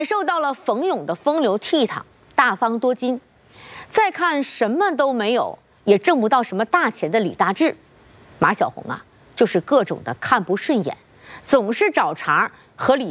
受到了冯勇的风流倜傥、大方多金，再看什么都没有，也挣不到什么大钱的李大志，马小红啊，就是各种的看不顺眼，总是找茬和李